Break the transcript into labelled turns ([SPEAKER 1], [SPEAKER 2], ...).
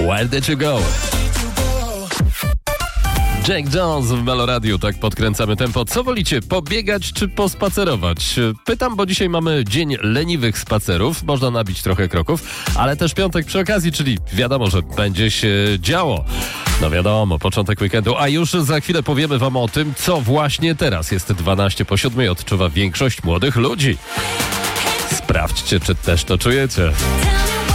[SPEAKER 1] Where did you go? Jake Jones w Meloradiu, tak podkręcamy tempo. Co wolicie, pobiegać czy pospacerować? Pytam, bo dzisiaj mamy dzień leniwych spacerów. Można nabić trochę kroków, ale też piątek przy okazji, czyli wiadomo, że będzie się działo. No wiadomo, początek weekendu, a już za chwilę powiemy wam o tym, co właśnie teraz jest 12 po 7 i odczuwa większość młodych ludzi. Sprawdźcie, czy też to czujecie.